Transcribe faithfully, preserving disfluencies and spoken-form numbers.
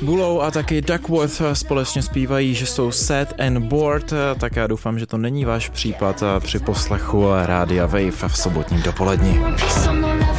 Bulou a taky Duckworth společně zpívají, že jsou sad and bored, tak já doufám, že to není váš případ při poslechu Rádia Wave v sobotním dopoledni.